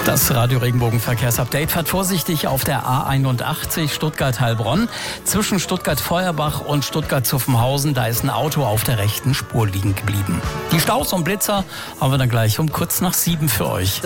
Das Radio Regenbogen Verkehrsupdate fährt vorsichtig auf der A81 Stuttgart-Heilbronn. Zwischen Stuttgart-Feuerbach und Stuttgart-Zuffenhausen, da ist ein Auto auf der rechten Spur liegen geblieben. Die Staus und Blitzer haben wir dann gleich um kurz nach 7 für euch.